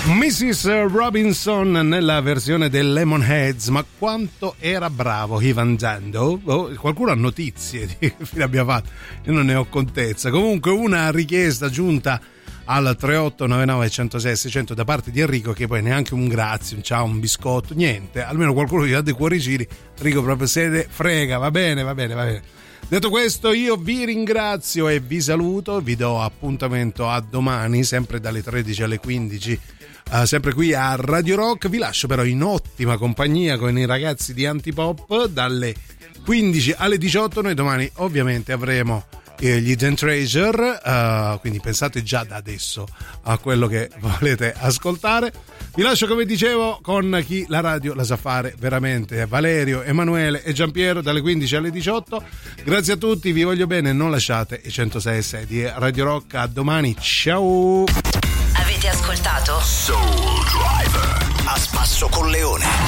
Mrs. Robinson nella versione del Lemonheads, ma quanto era bravo Ivan Dando. Qualcuno ha notizie di che fine abbia fatto? Io non ne ho contezza. Comunque una richiesta giunta al 3899 106 600 da parte di Enrico, che poi neanche un grazie, un ciao, un biscotto, niente, almeno qualcuno gli dà dei cuoricini. Enrico proprio se ne frega. Va bene. Detto questo, io vi ringrazio e vi saluto, vi do appuntamento a domani sempre dalle 13 alle 15, sempre qui a Radio Rock. Vi lascio però in ottima compagnia con i ragazzi di Antipop dalle 15 alle 18. Noi domani ovviamente avremo gli Hidden Treasure, quindi pensate già da adesso a quello che volete ascoltare. Vi lascio, come dicevo, con chi la radio la sa fare veramente: Valerio, Emanuele e Giampiero dalle 15 alle 18. Grazie a tutti, vi voglio bene, non lasciate i 106.6 di Radio Rock. A domani, ciao. Avete ascoltato Soul Driver a spasso con Leone.